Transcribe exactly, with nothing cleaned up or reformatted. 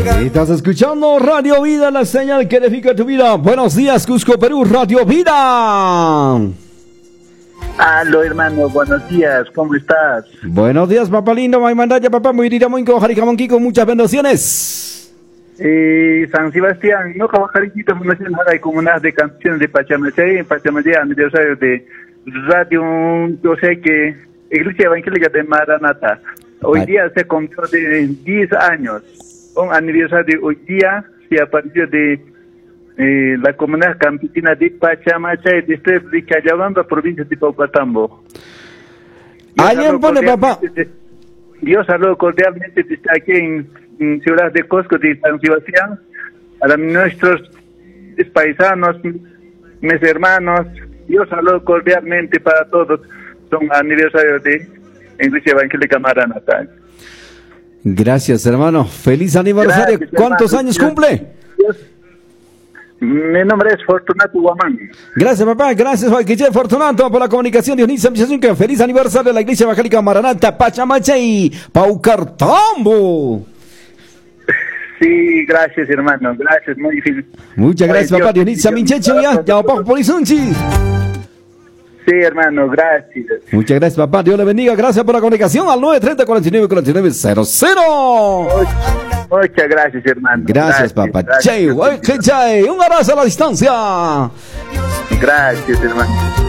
Estás escuchando Radio Vida, la señal que edifica tu vida. Buenos días, Cusco, Perú, Radio Vida. Aló, hermano, buenos días, ¿cómo estás? Buenos días, papá lindo, maimandaya, papá, muy diramonco, jaricamonquico, muchas bendiciones. Eh, San Sebastián, no cabajarito, no sé nada, hay comunidades de canciones de Pachamachay, en Pachamachay, aniversario de Radio, yo sé que Iglesia Evangélica de Maranata. Hoy Vale. día se cumplió de diez años. Un aniversario hoy día se apareció de eh, la comunidad campesina de Pachamachay, distrito de Chayabamba, provincia de Paupatambo. Alguien pone, papá. Dios saludo cordialmente desde aquí en, en Ciudad de Cusco, de San Sebastián, a nuestros paisanos, mis hermanos. Dios saludo cordialmente para todos. Son aniversarios de Iglesia Evangélica Maranata. Gracias, hermano. Feliz aniversario. Gracias, ¿Cuántos hermano. años Dios- cumple? Dios- Mi nombre es Fortunato Guamán. Gracias, papá. Gracias, Guille Fortunato, por la comunicación. Dionisio Michasunca. Feliz aniversario de la Iglesia Evangélica Maranata, Pachamachay, Paucartambo. Sí, gracias, hermano. Gracias, muy difícil. Muchas gracias, Ay, papá. Dios, Dionisio Dios, Minchecho, ya. Ya, papá, por Isunchi. Sí, hermano, gracias. Muchas gracias, papá. Dios le bendiga. Gracias por la comunicación al nueve treinta, cuarenta y nueve, cuarenta y nueve, cero cero. Muchas gracias, hermano. Gracias, papá. Gracias, Chay, guay, que chay. Un abrazo a la distancia. gracias, hermano.